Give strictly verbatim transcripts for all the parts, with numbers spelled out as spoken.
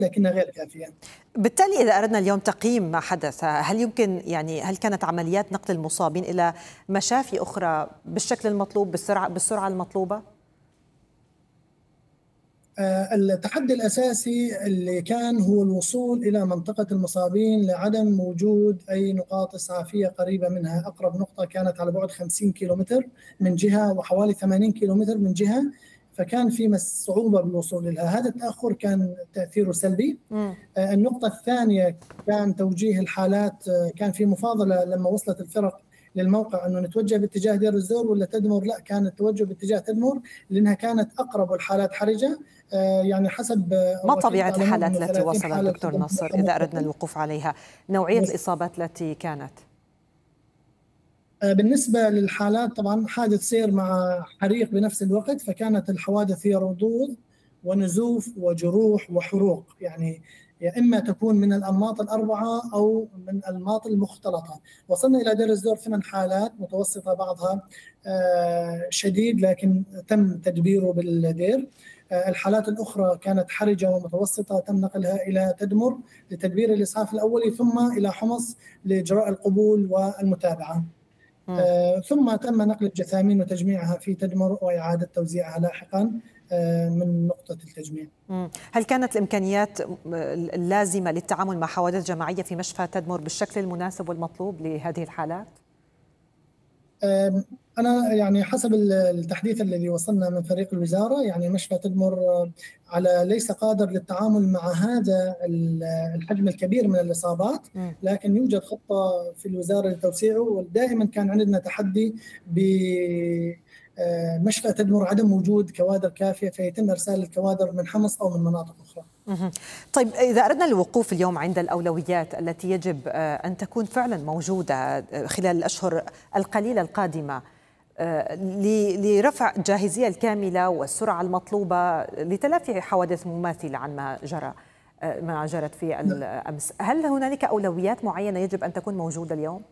لكنها غير كافية. بالتالي إذا أردنا اليوم تقييم ما حدث، هل يمكن يعني هل كانت عمليات نقل المصابين إلى مشافي أخرى بالشكل المطلوب بالسرعة بالسرعة المطلوبة؟ التحدي الأساسي اللي كان هو الوصول إلى منطقة المصابين لعدم وجود أي نقاط إسعافية قريبة منها. أقرب نقطة كانت على بعد خمسين كيلومتر من جهة وحوالي ثمانين كيلومتر من جهة، فكان في صعوبة بالوصول لها. هذا التأخر كان تأثيره سلبي. م. النقطة الثانية كان توجيه الحالات، كان في مفاضلة لما وصلت الفرق للموقع أنه نتوجه باتجاه دير الزور ولا تدمر، لا، كان التوجه باتجاه تدمر لأنها كانت أقرب الحالات حرجة. يعني حسب ما طبيعة الحالات التي وصلت دكتور نصر إذا أردنا الوقوف عليها؟ نوعية الإصابات التي كانت؟ بالنسبة للحالات طبعا حادث سير مع حريق بنفس الوقت، فكانت الحوادث هي رضوض ونزوف وجروح وحروق، يعني يا إما تكون من الأنماط الأربعة أو من الأنماط المختلطة. وصلنا إلى دير الزور ثمان حالات متوسطة، بعضها شديد لكن تم تدبيره بالدير. الحالات الأخرى كانت حرجة ومتوسطة، تم نقلها إلى تدمر لتدبير الإسعاف الأولي، ثم إلى حمص لإجراء القبول والمتابعة. آه، ثم تم نقل الجثامين وتجميعها في تدمر وإعادة توزيعها لاحقا آه، من نقطة التجميع. هل كانت الإمكانيات اللازمة للتعامل مع حوادث جماعية في مشفى تدمر بالشكل المناسب والمطلوب لهذه الحالات؟ آه، أنا يعني حسب التحديث الذي وصلنا من فريق الوزارة، يعني مشفى تدمر على ليس قادر للتعامل مع هذا الحجم الكبير من الإصابات، لكن يوجد خطة في الوزارة لتوسيعه. ودائما كان عندنا تحدي بمشفى تدمر عدم وجود كوادر كافية، فيتم إرسال الكوادر من حمص أو من مناطق أخرى. طيب إذا أردنا الوقوف اليوم عند الأولويات التي يجب أن تكون فعلا موجودة خلال الأشهر القليلة القادمة لرفع الجاهزية الكاملة والسرعة المطلوبة لتلافي حوادث مماثلة عن ما جرى ما جرت في الأمس، هل هنالك أولويات معينة يجب أن تكون موجودة اليوم؟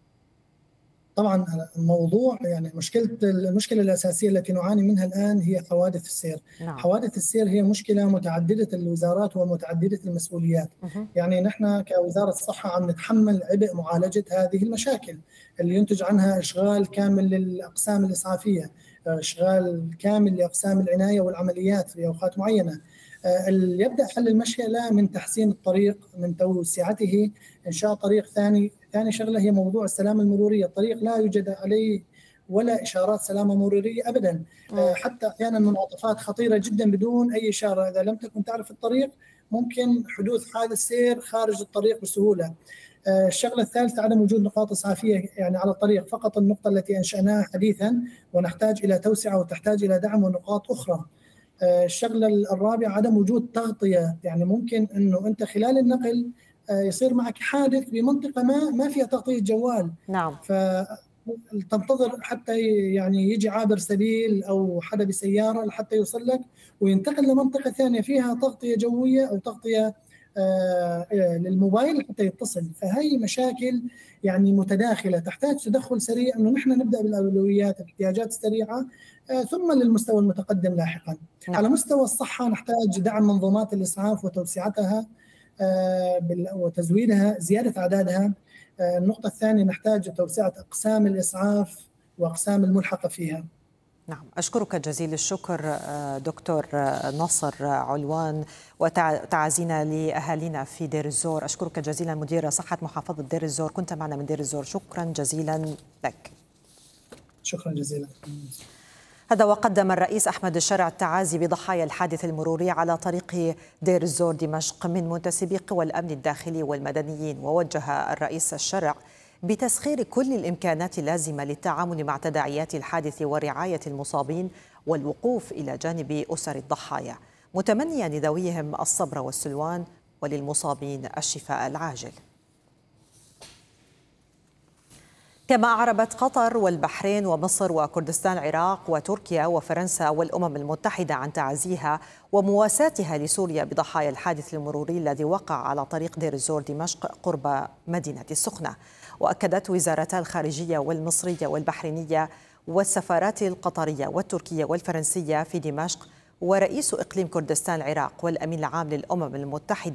طبعا الموضوع يعني مشكلة المشكلة الأساسية التي نعاني منها الآن هي حوادث السير. نعم. حوادث السير هي مشكلة متعددة الوزارات ومتعددة المسؤوليات. أه. يعني نحن كوزارة الصحة عم نتحمل عبء معالجة هذه المشاكل اللي ينتج عنها إشغال كامل للأقسام الإسعافية، إشغال كامل لأقسام العناية والعمليات في أوقات معينة. اللي يبدأ حل المشكلة من تحسين الطريق، من توسعته، إنشاء طريق ثاني. ثاني شغلة هي موضوع السلامة المرورية. الطريق لا يوجد عليه ولا إشارات سلامة مرورية أبدا. م. حتى أحيانا منعطفات خطيرة جدا بدون أي إشارة. إذا لم تكن تعرف الطريق ممكن حدوث حادث سير خارج الطريق بسهولة. الشغلة الثالثة عدم وجود نقاط إسعافية يعني على الطريق، فقط النقطة التي أنشأناها حديثا ونحتاج إلى توسعة وتحتاج إلى دعم ونقاط أخرى. الشغلة الرابعة عدم وجود تغطية، يعني ممكن أنه أنت خلال النقل يصير معك حادث بمنطقة ما ما فيها تغطية جوال. نعم. فتنتظر حتى يعني يجي عابر سبيل أو حدا بسيارة لحتى يوصل لك وينتقل لمنطقة ثانية فيها تغطية جوية أو تغطية للموبايل حتى يتصل. فهي مشاكل يعني متداخلة تحتاج تدخل سريع، أنه نحن نبدأ بالأولويات الاحتياجات السريعة ثم للمستوى المتقدم لاحقا. نعم. على مستوى الصحة نحتاج دعم منظومات الإسعاف وتوسعتها وتزويدها، زيادة أعدادها. النقطة الثانية نحتاج توسعة أقسام الإسعاف وأقسام الملحقة فيها. نعم، أشكرك جزيل الشكر دكتور نصر علوان، وتعازينا لأهالينا في دير الزور. أشكرك جزيلا مدير صحة محافظة دير الزور، كنت معنا من دير الزور، شكرا جزيلا لك. شكرا جزيلا. هذا وقدم الرئيس أحمد الشرع التعازي بضحايا الحادث المروري على طريق دير الزور دمشق من منتسبي قوى الأمن الداخلي والمدنيين. ووجه الرئيس الشرع بتسخير كل الإمكانات اللازمة للتعامل مع تداعيات الحادث ورعاية المصابين والوقوف إلى جانب أسر الضحايا، متمنيا لذويهم الصبر والسلوان وللمصابين الشفاء العاجل. كما أعربت قطر والبحرين ومصر وكردستان العراق وتركيا وفرنسا والأمم المتحدة عن تعازيها ومواساتها لسوريا بضحايا الحادث المروري الذي وقع على طريق دير الزور دمشق قرب مدينة السخنة. وأكدت وزارتا الخارجية والمصرية والبحرينية والسفارات القطرية والتركية والفرنسية في دمشق ورئيس إقليم كردستان العراق والأمين العام للأمم المتحدة